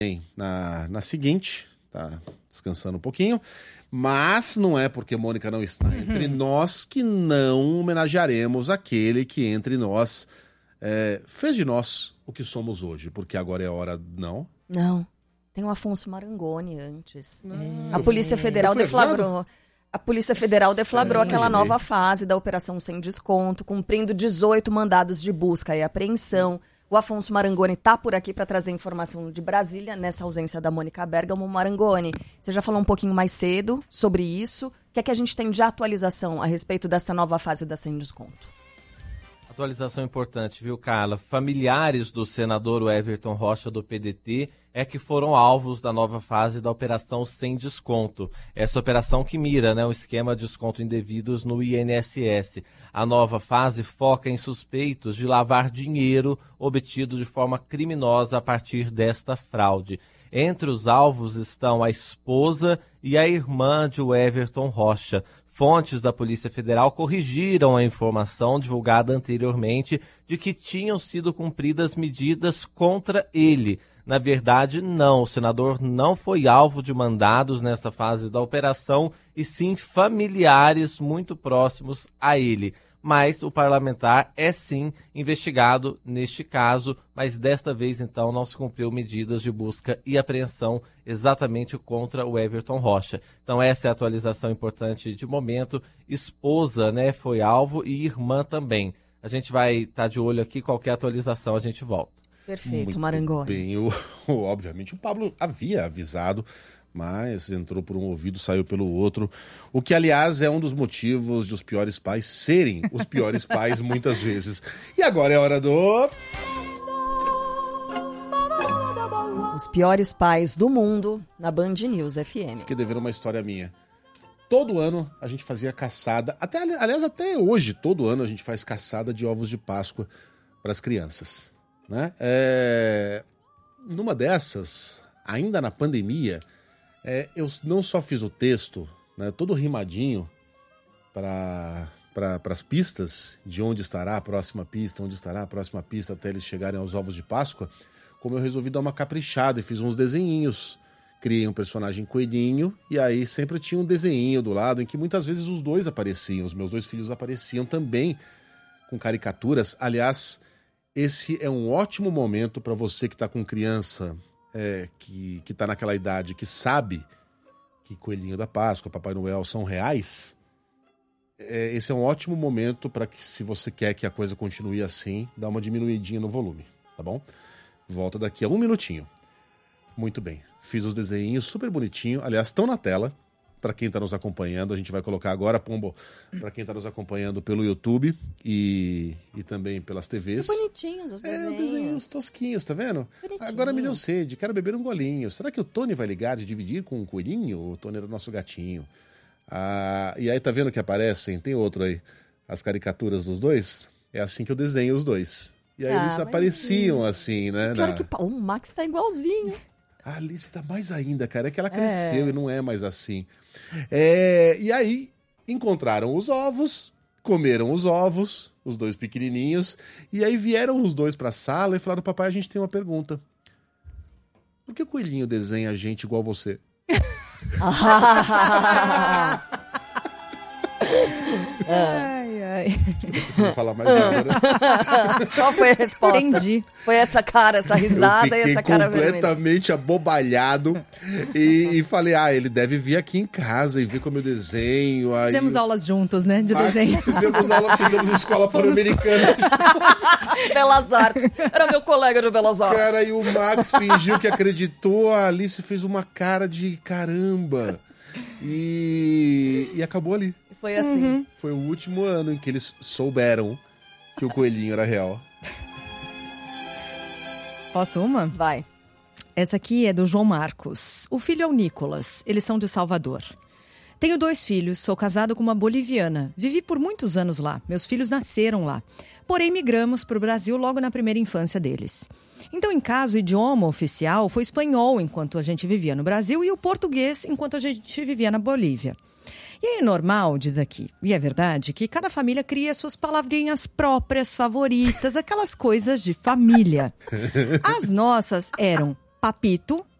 na seguinte, tá descansando um pouquinho, mas não é porque Mônica não está entre nós que não homenagearemos aquele que entre nós fez de nós o que somos hoje, porque agora é hora, não? Não, tem o Afonso Marangoni antes. A Polícia Federal deflagrou. A Polícia Federal deflagrou aquela nova fase da Operação Sem Desconto, cumprindo 18 mandados de busca e apreensão. O Afonso Marangoni está por aqui para trazer informação de Brasília, nessa ausência da Mônica Bergamo. Marangoni, você já falou um pouquinho mais cedo sobre isso. O que é que a gente tem de atualização a respeito dessa nova fase da Sem Desconto? Atualização importante, viu, Carla? Familiares do senador Everton Rocha, do PDT, que foram alvos da nova fase da Operação Sem Desconto. Essa operação que mira, o esquema de desconto indevidos no INSS. A nova fase foca em suspeitos de lavar dinheiro obtido de forma criminosa a partir desta fraude. Entre os alvos estão a esposa e a irmã de Everton Rocha. Fontes da Polícia Federal corrigiram a informação divulgada anteriormente de que tinham sido cumpridas medidas contra ele. Na verdade, não. O senador não foi alvo de mandados nessa fase da operação, e sim familiares muito próximos a ele. Mas o parlamentar é sim investigado neste caso, mas desta vez então não se cumpriu medidas de busca e apreensão exatamente contra o Everton Rocha. Então essa é a atualização importante de momento. Esposa, foi alvo, e irmã também. A gente vai estar de olho aqui, qualquer atualização a gente volta. Perfeito, Marangoni. Bem, obviamente o Pablo havia avisado, mas entrou por um ouvido, saiu pelo outro. O que, aliás, é um dos motivos de os piores pais serem os piores pais muitas vezes. E agora é hora do... Os piores pais do mundo na Band News FM. Fiquei devendo uma história minha. Todo ano a gente fazia caçada, aliás, até hoje, todo ano a gente faz caçada de ovos de Páscoa para as crianças, né? Numa dessas, ainda na pandemia... eu não só fiz o texto, todo rimadinho para as pistas, de onde estará a próxima pista, até eles chegarem aos ovos de Páscoa, como eu resolvi dar uma caprichada e fiz uns desenhinhos. Criei um personagem coelhinho, e aí sempre tinha um desenhinho do lado, em que muitas vezes os dois apareciam, os meus 2 filhos apareciam também com caricaturas. Aliás, esse é um ótimo momento para você que está com criança... que está naquela idade, que sabe que Coelhinho da Páscoa, Papai Noel são reais. Esse é um ótimo momento para que, se você quer que a coisa continue assim, dá uma diminuidinha no volume, tá bom? Volta daqui a 1 minutinho. Muito bem, fiz os desenhos super bonitinho, aliás, estão na tela. Para quem está nos acompanhando, a gente vai colocar agora, Pombo, para quem está nos acompanhando pelo YouTube e também pelas TVs. Que bonitinhos os desenhos. Desenhos tosquinhos, tá vendo? Bonitinho. Agora me deu sede, quero beber um golinho. Será que o Tony vai ligar de dividir com um coelhinho? O Tony era o nosso gatinho. E aí, tá vendo que aparecem? Tem outro aí. As caricaturas dos dois. É assim que eu desenho os dois. E aí eles apareciam assim, né? Pior que o Max tá igualzinho. A Alice tá mais ainda, cara. É que ela cresceu e não é mais assim. E aí, encontraram os ovos, comeram os ovos, os 2 pequenininhos, e aí vieram os 2 pra sala e falaram: papai, a gente tem uma pergunta. Por que o coelhinho desenha gente igual você? Não preciso falar mais nada, né? Qual foi a resposta? Entendi. Foi essa cara, essa risada e essa cara vermelha. Completamente abobalhado e falei, ele deve vir aqui em casa e ver como eu desenho. Aí fizemos aulas juntos, né, de desenho. Fizemos escola pan-americana. Belas Artes. Era meu colega de Belas Artes. Cara, e o Max fingiu que acreditou, a Alice fez uma cara de caramba. E acabou ali. Foi assim. Foi o último ano em que eles souberam que o coelhinho era real. Posso uma? Vai. Essa aqui é do João Marcos. O filho é o Nicolas. Eles são de Salvador. Tenho 2 filhos, sou casado com uma boliviana. Vivi por muitos anos lá. Meus filhos nasceram lá. Porém, migramos para o Brasil logo na primeira infância deles. Então, em casa, o idioma oficial foi espanhol enquanto a gente vivia no Brasil e o português enquanto a gente vivia na Bolívia. E é normal, diz aqui, e é verdade, que cada família cria suas palavrinhas próprias, favoritas, aquelas coisas de família. As nossas eram Papito,